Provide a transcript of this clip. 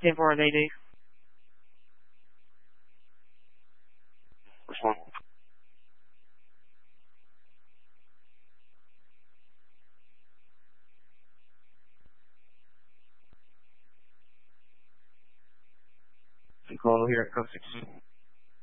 10-4, they do. Which one? Call here at Code 6.